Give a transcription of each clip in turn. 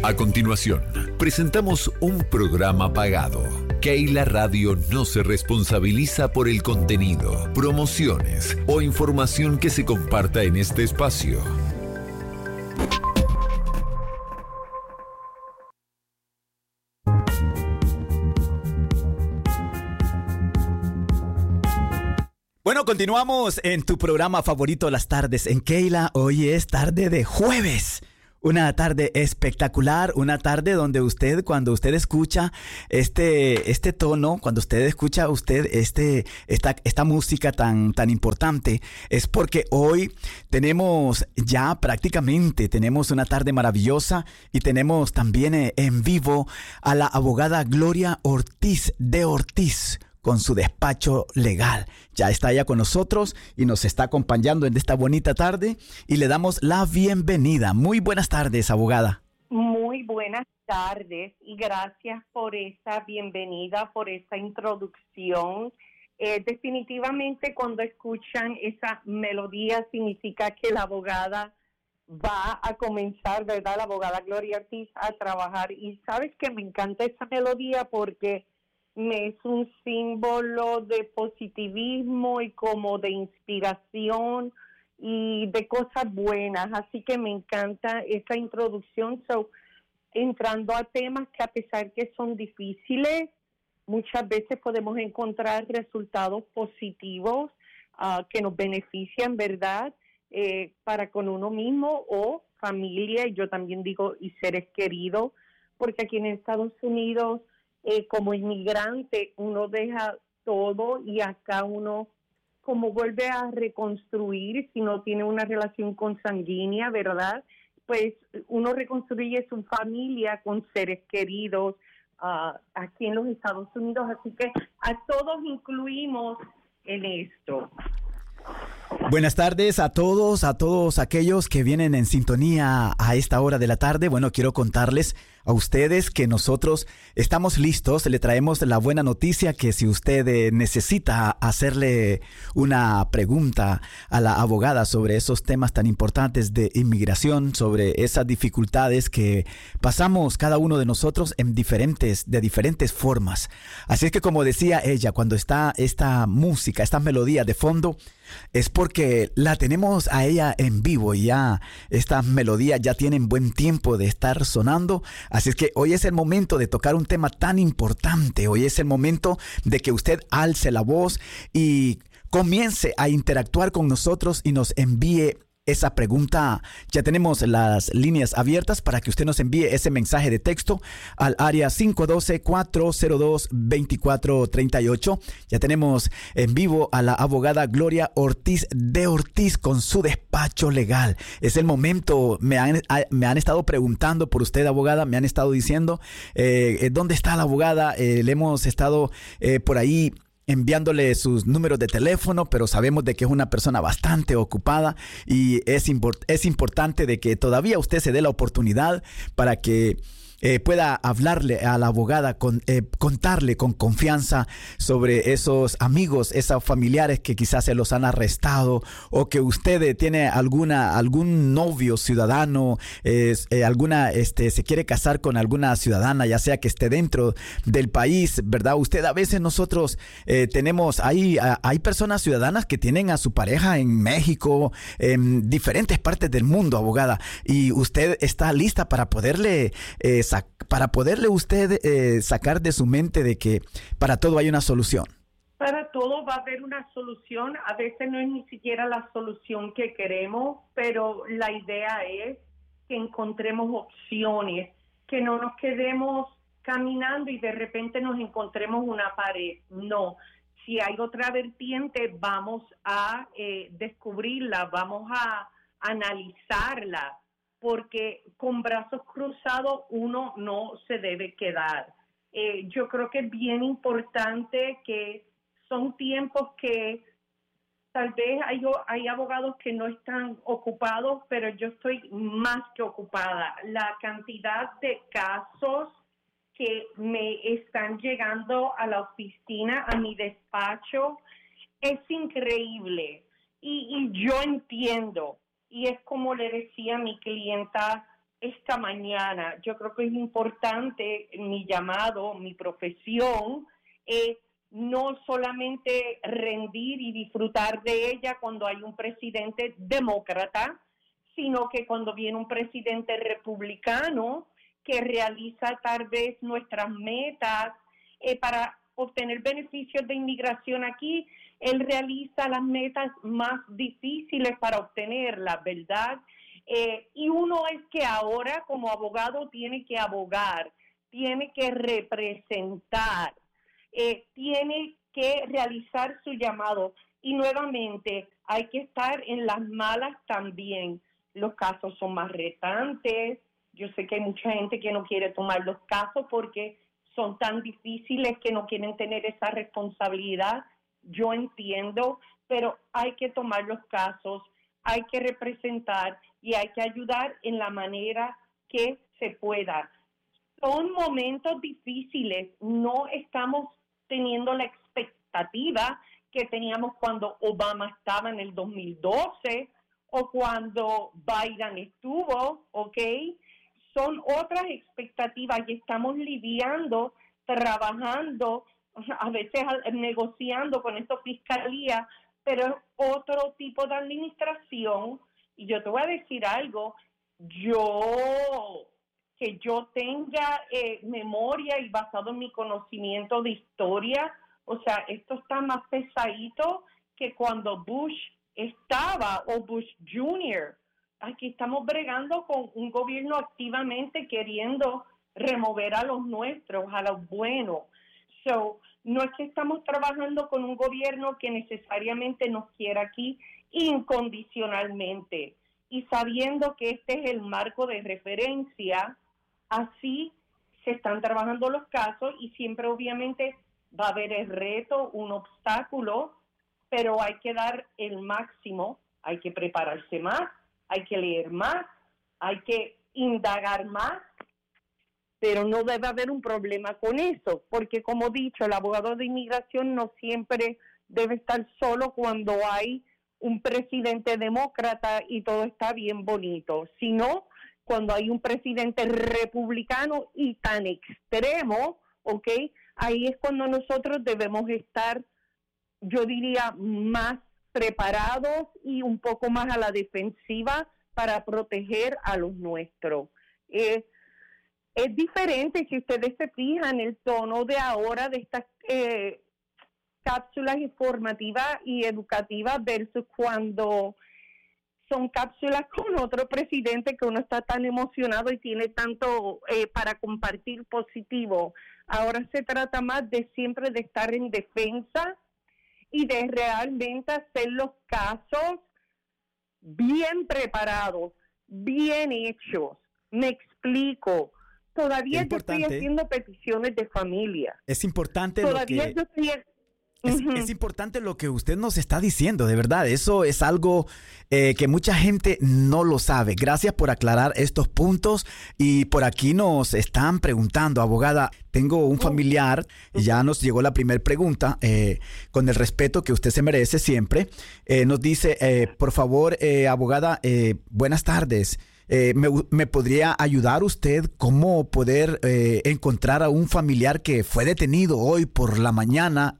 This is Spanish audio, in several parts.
A continuación, presentamos un programa pagado. Keila Radio no se responsabiliza por el contenido, promociones o información que se comparta en este espacio. Bueno, continuamos en tu programa favorito las tardes en Keila. Hoy es tarde de jueves. Una tarde espectacular, una tarde donde usted, cuando usted escucha este tono, cuando usted escucha esta música tan importante, es porque hoy tenemos tenemos una tarde maravillosa y tenemos también en vivo a la abogada Gloria Ortiz de Ortiz, con su despacho legal. Ya está ella con nosotros y nos está acompañando en esta bonita tarde y le damos la bienvenida. Muy buenas tardes, abogada. Muy buenas tardes y gracias por esa bienvenida, por esa introducción. Definitivamente cuando escuchan esa melodía significa que la abogada va a comenzar, ¿verdad? La abogada Gloria Ortiz a trabajar. Y sabes que me encanta esa melodía porque me es un símbolo de positivismo y como de inspiración y de cosas buenas. Así que me encanta esa introducción. Entrando a temas que a pesar que son difíciles, muchas veces podemos encontrar resultados positivos que nos benefician, ¿verdad? Para con uno mismo o familia, y yo también digo, y seres queridos, porque aquí en Estados Unidos, como inmigrante, uno deja todo y acá uno como vuelve a reconstruir, si no tiene una relación consanguínea, ¿verdad? Pues uno reconstruye su familia con seres queridos aquí en los Estados Unidos, así que a todos incluimos en esto. Buenas tardes a todos aquellos que vienen en sintonía a esta hora de la tarde. Bueno, quiero contarles a ustedes que nosotros estamos listos. Le traemos la buena noticia que si usted necesita hacerle una pregunta a la abogada sobre esos temas tan importantes de inmigración, sobre esas dificultades que pasamos cada uno de nosotros de diferentes formas. Así es que, como decía ella, cuando está esta música, esta melodía de fondo, es porque la tenemos a ella en vivo y ya estas melodías ya tienen buen tiempo de estar sonando. Así es que hoy es el momento de tocar un tema tan importante. Hoy es el momento de que usted alce la voz y comience a interactuar con nosotros y nos envíe esa pregunta. Ya tenemos las líneas abiertas para que usted nos envíe ese mensaje de texto al área 512-402-2438. Ya tenemos en vivo a la abogada Gloria Ortiz de Ortiz con su despacho legal. Es el momento. Me han estado preguntando por usted, abogada. Me han estado diciendo ¿dónde está la abogada? Le hemos estado por ahí enviándole sus números de teléfono, pero sabemos de que es una persona bastante ocupada y es importante de que todavía usted se dé la oportunidad para que pueda hablarle a la abogada, contarle con confianza sobre esos amigos, esos familiares que quizás se los han arrestado, o que usted tiene algún novio ciudadano, se quiere casar con alguna ciudadana, ya sea que esté dentro del país, ¿verdad? Nosotros tenemos, hay personas ciudadanas que tienen a su pareja en México, en diferentes partes del mundo, abogada, y usted está lista para poderle usted sacar de su mente de que para todo hay una solución. Para todo va a haber una solución. A veces no es ni siquiera la solución que queremos, pero la idea es que encontremos opciones, que no nos quedemos caminando y de repente nos encontremos una pared. No, si hay otra vertiente, vamos a descubrirla, vamos a analizarla, porque con brazos cruzados uno no se debe quedar. Yo creo que es bien importante, que son tiempos que tal vez hay abogados que no están ocupados, pero yo estoy más que ocupada. La cantidad de casos que me están llegando a la oficina, a mi despacho, es increíble. Y yo entiendo. Y es como le decía a mi clienta, esta mañana. Yo creo que es importante mi llamado, mi profesión, no solamente rendir y disfrutar de ella cuando hay un presidente demócrata, sino que cuando viene un presidente republicano que realiza tal vez nuestras metas para obtener beneficios de inmigración aquí, él realiza las metas más difíciles para obtenerlas, ¿verdad? Y uno es que ahora como abogado tiene que abogar, tiene que representar, tiene que realizar su llamado. Y nuevamente hay que estar en las malas también. Los casos son más retantes. Yo sé que hay mucha gente que no quiere tomar los casos porque son tan difíciles que no quieren tener esa responsabilidad. Yo entiendo, pero hay que tomar los casos, hay que representar y hay que ayudar en la manera que se pueda. Son momentos difíciles, no estamos teniendo la expectativa que teníamos cuando Obama estaba en el 2012 o cuando Biden estuvo, ¿ok? Son otras expectativas y estamos lidiando, trabajando, a veces negociando con esta fiscalía, pero es otro tipo de administración. Y yo te voy a decir algo, que yo tenga memoria y basado en mi conocimiento de historia, o sea, esto está más pesadito que cuando Bush estaba o Bush Jr. Aquí estamos bregando con un gobierno activamente queriendo remover a los nuestros, a los buenos. So, no es que estamos trabajando con un gobierno que necesariamente nos quiera aquí incondicionalmente. Y sabiendo que este es el marco de referencia, así se están trabajando los casos y siempre obviamente va a haber el reto, un obstáculo, pero hay que dar el máximo, hay que prepararse más, hay que leer más, hay que indagar más, pero no debe haber un problema con eso, porque como he dicho, el abogado de inmigración no siempre debe estar solo cuando hay un presidente demócrata y todo está bien bonito, sino cuando hay un presidente republicano y tan extremo, ¿ok? Ahí es cuando nosotros debemos estar, yo diría, más preparados y un poco más a la defensiva para proteger a los nuestros. Es diferente, si ustedes se fijan, el tono de ahora de estas cápsulas informativas y educativas versus cuando son cápsulas con otro presidente que uno está tan emocionado y tiene tanto para compartir positivo. Ahora se trata más de siempre de estar en defensa y de realmente hacer los casos bien preparados, bien hechos. Me explico. Todavía yo estoy haciendo peticiones de familia. Es importante Todavía yo estoy... Es importante lo que usted nos está diciendo, de verdad. Eso es algo que mucha gente no lo sabe. Gracias por aclarar estos puntos. Y por aquí nos están preguntando, abogada, tengo un familiar, ya nos llegó la primera pregunta, con el respeto que usted se merece siempre. Nos dice, por favor, abogada, buenas tardes. ¿Me podría ayudar usted cómo poder encontrar a un familiar que fue detenido hoy por la mañana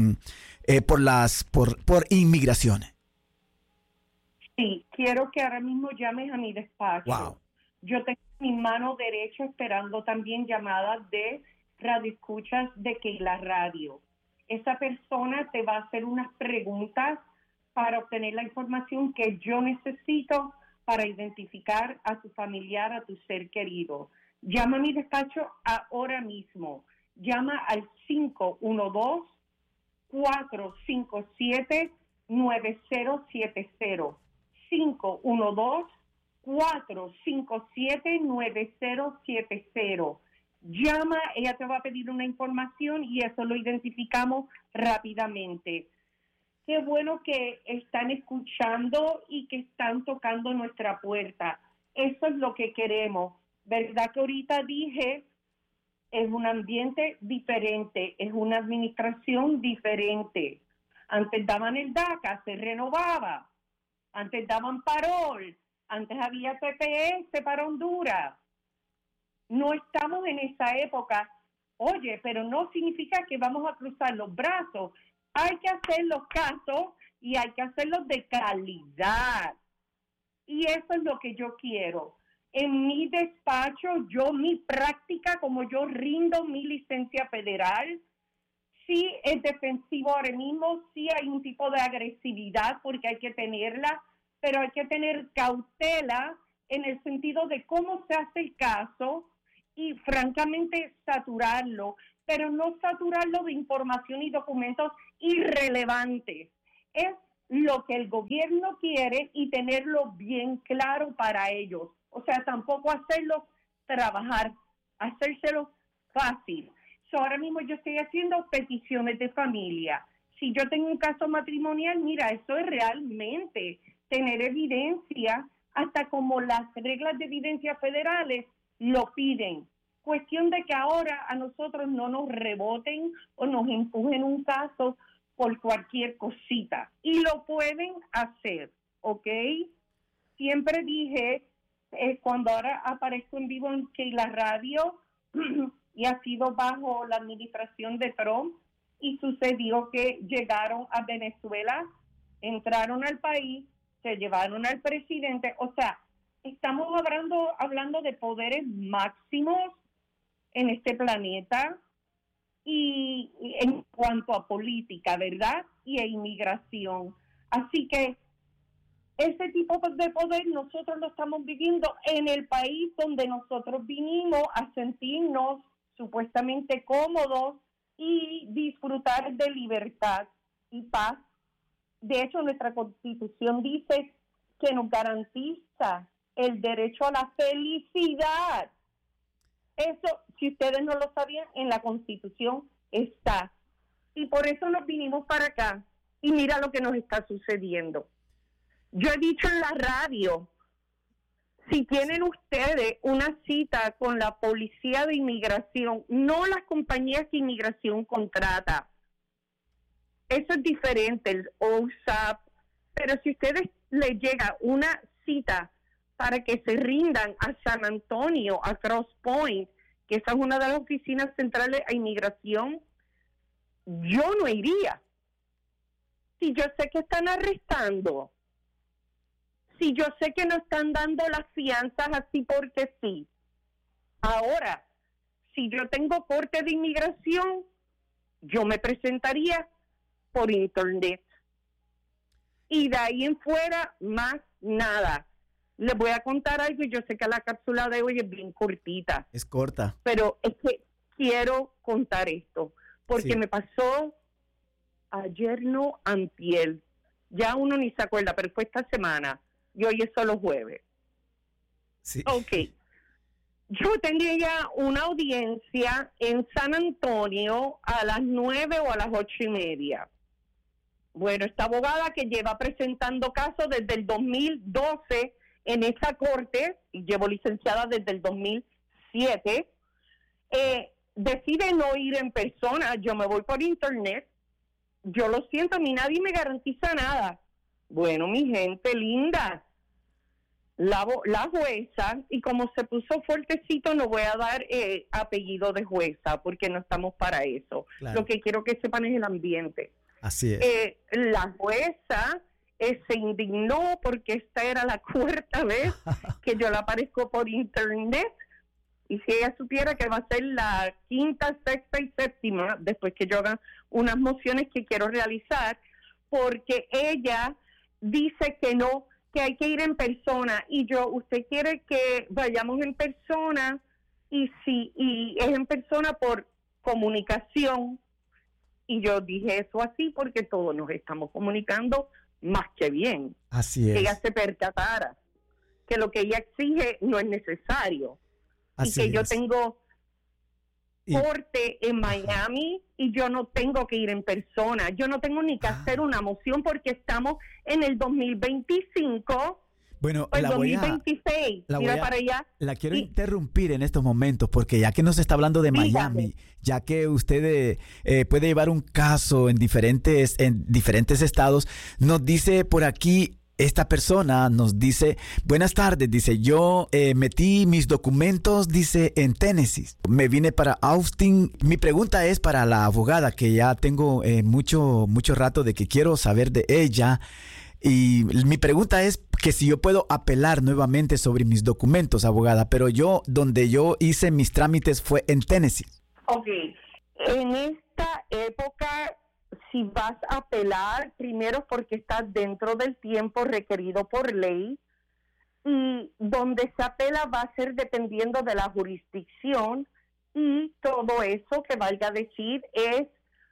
por inmigración? Sí, quiero que ahora mismo llames a mi despacho. Wow. Yo tengo mi mano derecha esperando también llamadas de radioescuchas de Keila Radio. Esa persona te va a hacer unas preguntas para obtener la información que yo necesito para identificar a tu familiar, a tu ser querido. Llama a mi despacho ahora mismo. Llama al 512-457-9070. 512-457-9070. Llama, ella te va a pedir una información y eso lo identificamos rápidamente. Qué bueno que están escuchando y que están tocando nuestra puerta. Eso es lo que queremos. ¿Verdad que ahorita dije, es un ambiente diferente, es una administración diferente? Antes daban el DACA, se renovaba. Antes daban parol, Antes había TPS para Honduras. No estamos en esa época. Oye, pero no significa que vamos a cruzar los brazos. Hay que hacer los casos y hay que hacerlos de calidad. Y eso es lo que yo quiero. En mi despacho, mi práctica, como yo rindo mi licencia federal, sí es defensivo ahora mismo, sí hay un tipo de agresividad porque hay que tenerla, pero hay que tener cautela en el sentido de cómo se hace el caso y francamente saturarlo, pero no saturarlo de información y documentos irrelevantes. Es lo que el gobierno quiere y tenerlo bien claro para ellos. O sea, tampoco hacerlos trabajar, hacérselo fácil. Ahora mismo yo estoy haciendo peticiones de familia. Si yo tengo un caso matrimonial, mira, eso es realmente tener evidencia, hasta como las reglas de evidencia federales lo piden. Cuestión de que ahora a nosotros no nos reboten o nos empujen un caso por cualquier cosita. Y lo pueden hacer, ¿ok? Siempre dije, cuando ahora aparezco en vivo en Keila Radio, y ha sido bajo la administración de Trump, y sucedió que llegaron a Venezuela, entraron al país, se llevaron al presidente. O sea, estamos hablando de poderes máximos en este planeta y en cuanto a política, ¿verdad? Y a inmigración. Así que ese tipo de poder nosotros lo estamos viviendo en el país donde nosotros vinimos a sentirnos supuestamente cómodos y disfrutar de libertad y paz. De hecho, nuestra Constitución dice que nos garantiza el derecho a la felicidad. Eso, si ustedes no lo sabían, en la Constitución está. Y por eso nos vinimos para acá. Y mira lo que nos está sucediendo. Yo he dicho en la radio, si tienen ustedes una cita con la policía de inmigración, no las compañías que inmigración contrata, eso es diferente, el OSAP, pero si ustedes les llega una cita para que se rindan a San Antonio, a Cross Point, que esa es una de las oficinas centrales a inmigración, yo no iría. Si yo sé que están arrestando, si yo sé que no están dando las fianzas así porque sí. Ahora, si yo tengo corte de inmigración, yo me presentaría por internet. Y de ahí en fuera, más nada. Les voy a contar algo y yo sé que la cápsula de hoy es bien cortita. Es corta. Pero es que quiero contar esto, porque sí. Me pasó ayer, no, antier. Ya uno ni se acuerda, pero fue esta semana. Y hoy es solo jueves. Sí. Ok. Yo tenía una audiencia en San Antonio a las 9 o a las 8:30. Bueno, esta abogada que lleva presentando casos desde el 2012 en esa corte, y llevo licenciada desde el 2007, decide no ir en persona. Yo me voy por internet. Yo lo siento, a mí nadie me garantiza nada. Bueno, mi gente linda, la jueza, y como se puso fuertecito, no voy a dar apellido de jueza, porque no estamos para eso. Claro. Lo que quiero que sepan es el ambiente. Así es. La jueza se indignó porque esta era la cuarta vez que yo la aparezco por internet, y si ella supiera que va a ser la quinta, sexta y séptima, después que yo haga unas mociones que quiero realizar, porque ella dice que no, que hay que ir en persona, y usted quiere que vayamos en persona, y es en persona por comunicación, y yo dije eso así porque todos nos estamos comunicando más que bien. Así es. Que ella se percatara que lo que ella exige no es necesario. Así y que yo es. tengo corte en Miami y yo no tengo que ir en persona. Yo no tengo ni que hacer una moción porque estamos en el 2025. Bueno, el 2026. Mira para allá. La quiero interrumpir en estos momentos porque ya que nos está hablando de Miami, ya que usted puede llevar un caso en diferentes estados, nos dice por aquí esta persona nos dice, buenas tardes, dice, yo metí mis documentos, dice, en Tennessee. Me vine para Austin. Mi pregunta es para la abogada, que ya tengo mucho rato de que quiero saber de ella. Y mi pregunta es que si yo puedo apelar nuevamente sobre mis documentos, abogada, pero donde yo hice mis trámites fue en Tennessee. Ok, en esta época, si vas a apelar, primero porque estás dentro del tiempo requerido por ley, y donde se apela va a ser dependiendo de la jurisdicción, y todo eso que valga decir es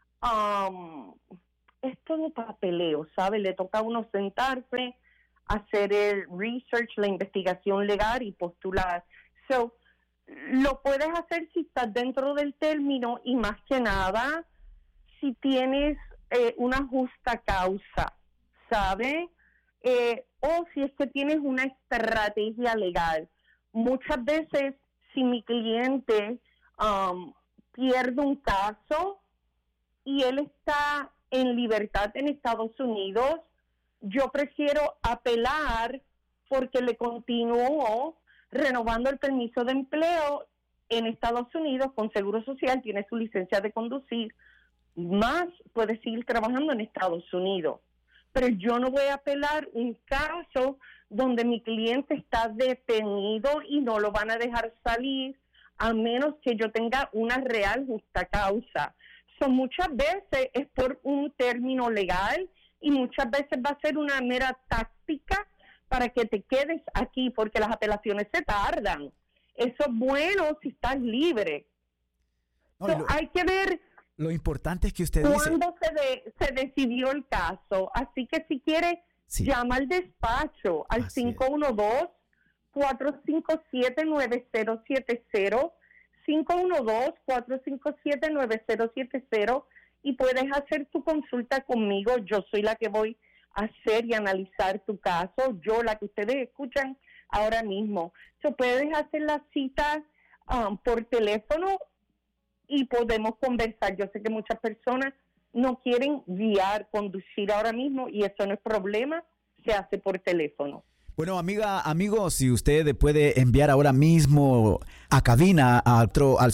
todo papeleo, ¿sabe? Le toca a uno sentarse, hacer el research, la investigación legal y postular. So, lo puedes hacer si estás dentro del término y más que nada si tienes una justa causa, ¿sabe? O si es que tienes una estrategia legal. Muchas veces, si mi cliente pierde un caso y él está en libertad en Estados Unidos, yo prefiero apelar porque le continúo renovando el permiso de empleo en Estados Unidos con Seguro Social, tiene su licencia de conducir, más puede seguir trabajando en Estados Unidos. Pero yo no voy a apelar un caso donde mi cliente está detenido y no lo van a dejar salir a menos que yo tenga una real justa causa. Muchas veces es por un término legal y muchas veces va a ser una mera táctica para que te quedes aquí, porque las apelaciones se tardan. Eso es bueno si estás libre. No, hay que ver lo importante es que usted dice cuándo se decidió el caso. Así que si quiere, llama al despacho al 512-457-9070, 512-457-9070, y puedes hacer tu consulta conmigo. Yo soy la que voy a hacer y analizar tu caso, yo la que ustedes escuchan ahora mismo. Puedes hacer la cita por teléfono y podemos conversar. Yo sé que muchas personas no quieren conducir ahora mismo, y eso no es problema, se hace por teléfono. Bueno, amigo, si usted puede enviar ahora mismo a cabina al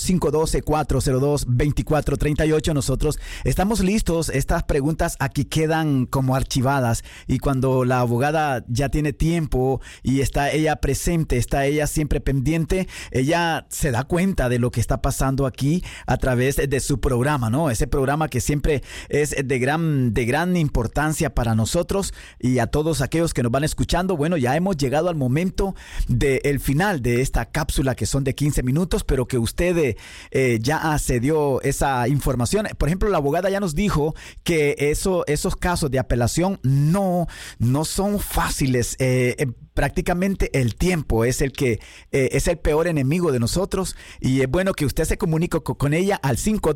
512-402-2438, nosotros estamos listos. Estas preguntas aquí quedan como archivadas, y cuando la abogada ya tiene tiempo y está ella presente, está ella siempre pendiente, ella se da cuenta de lo que está pasando aquí a través de su programa, ¿no? Ese programa que siempre es de gran importancia para nosotros y a todos aquellos que nos van escuchando. Bueno, ya hemos llegado al momento del final de esta cápsula, que son de 15 minutos, pero que usted ya accedió esa información. Por ejemplo, la abogada ya nos dijo que esos casos de apelación no son fáciles. Prácticamente el tiempo es el que es el peor enemigo de nosotros, y es bueno que usted se comunique con ella al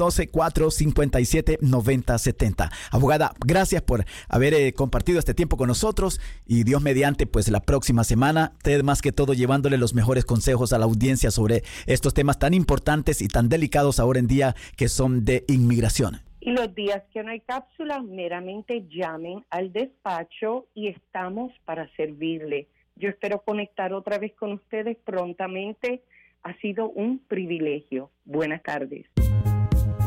512-457-9070. Abogada, gracias por haber compartido este tiempo con nosotros, y Dios mediante, pues la próxima semana, usted más que todo llevándole los mejores consejos a la audiencia sobre estos temas tan importantes y tan delicados ahora en día, que son de inmigración. Y los días que no hay cápsula, meramente llamen al despacho y estamos para servirle. Yo espero conectar otra vez con ustedes prontamente. Ha sido un privilegio. Buenas tardes.